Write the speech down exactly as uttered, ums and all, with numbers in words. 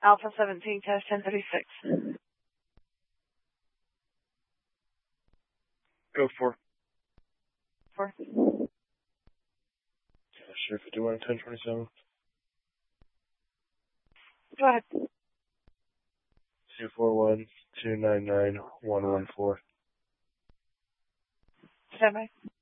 Alpha seventeen, test ten thirty-six. Go for. Four. Sure, fifty-one, ten twenty-seven. Go ahead. two four one, two nine nine, one one four. Stand by.